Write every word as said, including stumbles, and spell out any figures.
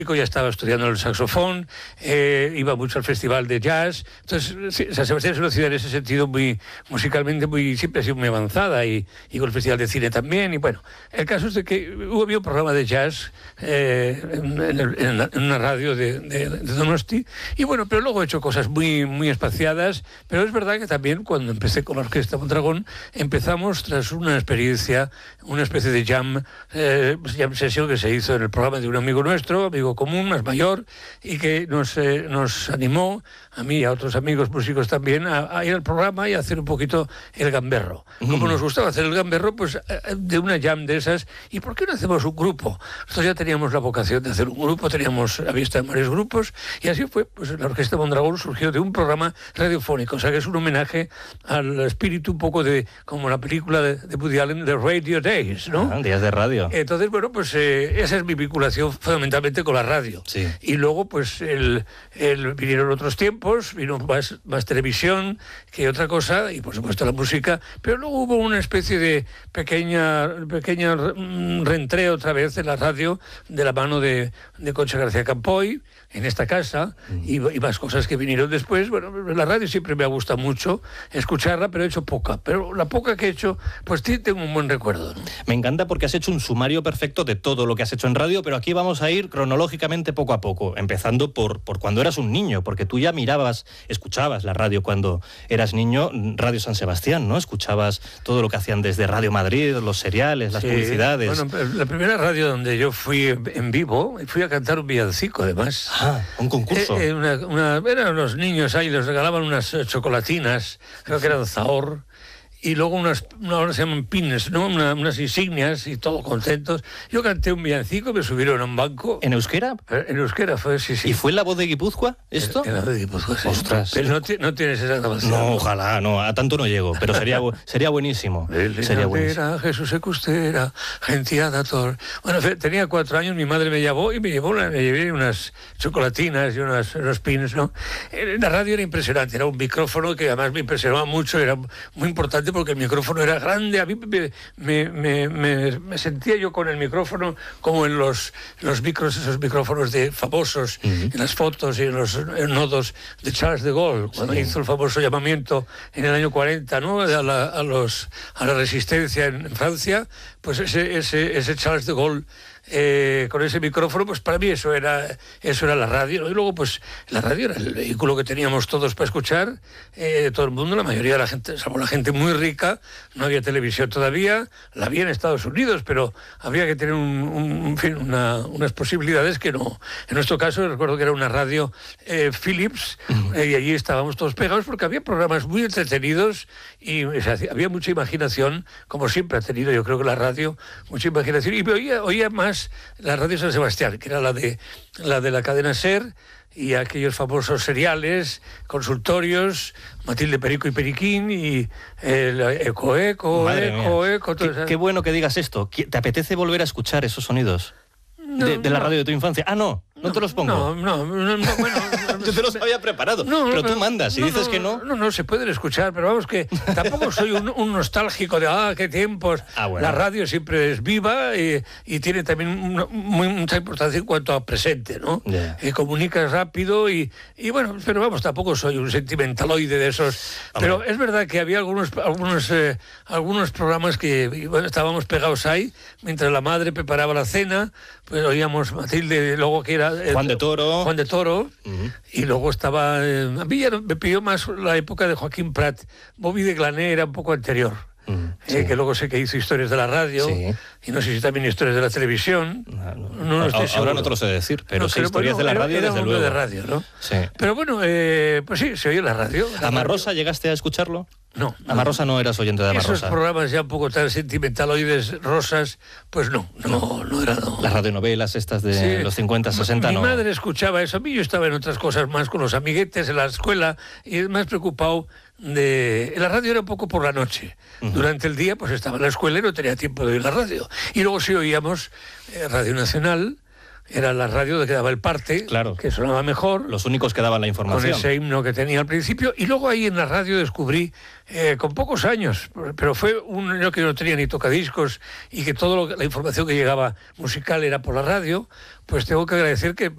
ya estaba estudiando el saxofón, eh, iba mucho al festival de jazz. Entonces, sí, San Sebastián es una ciudad en ese sentido muy musicalmente muy siempre ha sido muy avanzada, y, y con el festival de cine también. Y bueno, el caso es de que hubo había un programa de jazz eh, en, en, en, la, en una radio de, de, de Donosti, y bueno, pero luego he hecho cosas muy, muy espaciadas. Pero es verdad que también cuando empecé con la Orquesta Mondragón, empezamos tras una experiencia, una especie de jam, eh, jam session que se hizo en el programa de un amigo nuestro, amigo común, más mayor, y que nos, eh, nos animó, a mí y a otros amigos músicos también, a, a ir al programa y a hacer un poquito el gamberro. Mm. Como nos gustaba hacer el gamberro, pues de una jam de esas, ¿y por qué no hacemos un grupo? Nosotros ya teníamos la vocación de hacer un grupo, teníamos la vista en varios grupos, y así fue, pues la Orquesta Mondragón surgió de un programa radiofónico, o sea que es un homenaje al espíritu un poco de, como la película de, de Woody Allen, de Radio Days, ¿no? Ah, días de radio. Entonces, bueno, pues eh, esa es mi vinculación fundamentalmente con la radio. Sí. Y luego, pues, el, el, vinieron otros tiempos, vino más, más televisión que otra cosa, y por supuesto la música, pero luego hubo una especie de pequeña, pequeña reentreo otra vez en la radio, de la mano de, de Concha García Campoy, en esta casa, mm. y, y más cosas que vinieron después. Bueno, la radio siempre me ha gustado mucho escucharla, pero he hecho poca. Pero la poca que he hecho, pues sí tengo un buen recuerdo, ¿no? Me encanta porque has hecho un sumario perfecto de todo lo que has hecho en radio, pero aquí vamos a ir cronológicamente poco a poco, empezando por, por cuando eras un niño, porque tú ya mirabas, escuchabas la radio cuando eras niño, Radio San Sebastián, ¿no? Escuchabas todo lo que hacían desde Radio Madrid, los seriales, las sí, publicidades. Bueno, la primera radio donde yo fui en vivo, fui a cantar un villancico, además. Ah, un concurso. Eh, eh, una, una, eran los niños ahí, les regalaban unas eh, chocolatinas, creo que eran Zahor, y luego unas, una, ahora se llaman pines, ¿no? Una, unas insignias, y todos contentos. Yo canté un villancico, me subieron a un banco. ¿En euskera? En euskera fue, sí, sí. ¿Y fue en la voz de Guipúzcoa esto? En, en la voz de Guipúzcoa, sí. Ostras. Pero no, no tienes esa grabación. No, ojalá, no, a tanto no llego, pero sería, sería buenísimo. Sería buenísimo. Jesús Ecustera, gentiada tor. Bueno, tenía cuatro años, mi madre me llevó y me llevó una, me llevé unas chocolatinas y unas, unos pines, ¿no? La radio era impresionante, era un micrófono que además me impresionaba mucho, era muy importante porque el micrófono era grande. A mí me, me, me, me, me sentía yo con el micrófono como en los, los micros, esos micrófonos de famosos, uh-huh. en las fotos y en los en nodos de Charles de Gaulle, cuando sí. hizo el famoso llamamiento en el año cuarenta, ¿no? a, la, a, los, a la resistencia en, en Francia, pues ese, ese, ese Charles de Gaulle Eh, con ese micrófono, pues para mí eso era eso era la radio, ¿no? Y luego pues la radio era el vehículo que teníamos todos para escuchar, eh, todo el mundo, la mayoría de la gente, salvo la gente muy rica, no había televisión todavía, la había en Estados Unidos, pero había que tener un, un, en fin, una, unas posibilidades que no. En nuestro caso recuerdo que era una radio eh, Philips, eh, y allí estábamos todos pegados porque había programas muy entretenidos y o sea, había mucha imaginación, como siempre ha tenido yo creo que la radio, mucha imaginación, y oía, oía más la Radio San Sebastián, que era la de la de la cadena SER, y aquellos famosos seriales, consultorios, Matilde Perico y Periquín, y el Eco, Eco, Madre Eco, mía. Eco. Qué, qué bueno que digas esto. ¿Te apetece volver a escuchar esos sonidos? No, de, de la no. radio de tu infancia. Ah, no, no, no te los pongo. No, no, no, no bueno. Yo te los había preparado, no, pero no, tú mandas, si no, dices no, que no... No, no, se pueden escuchar, pero vamos que tampoco soy un, un nostálgico de, ah, qué tiempos. Ah, bueno. La radio siempre es viva y, y tiene también una, muy, mucha importancia en cuanto a presente, ¿no? Yeah. Y comunicas rápido y, y bueno, pero vamos, tampoco soy un sentimentaloide de esos. Hombre. Pero es verdad que había algunos, algunos, eh, algunos programas que bueno, estábamos pegados ahí, mientras la madre preparaba la cena, pues oíamos Matilde, luego que era... Eh, Juan de Toro. Juan de Toro, uh-huh. y luego estaba... Eh, a mí ya me pidió más la época de Joaquín Prat. Bobby de Glané era un poco anterior. Mm, sí. eh, que luego sé que hizo historias de la radio, sí. y no sé si también historias de la televisión. No, no, no, no estoy Ahora no te lo sé decir, pero no, sí pero historias bueno, de la radio, era, era desde luego. de radio, ¿no? Sí. Pero bueno, eh, pues sí, se oye la radio. La ¿Amarrosa radio. llegaste a escucharlo? No. Amarrosa no eras oyente de Amarrosa. Esos programas ya un poco tan sentimentaloides, rosas, pues no, no, no era... No. Las radionovelas estas de sí. los cincuenta, sesenta, mi, no. Mi madre escuchaba eso, a mí yo estaba en otras cosas más, con los amiguetes en la escuela, y más preocupado de... La radio era un poco por la noche. Uh-huh. Durante el día pues estaba en la escuela y no tenía tiempo de oír la radio. Y luego sí oíamos eh, Radio Nacional, era la radio de que daba el parte, claro, que sonaba mejor. Los únicos que daban la información. Con ese himno que tenía al principio. Y luego ahí en la radio descubrí, eh, con pocos años, pero fue un año que no tenía ni tocadiscos y que toda la información que llegaba musical era por la radio, pues tengo que agradecer que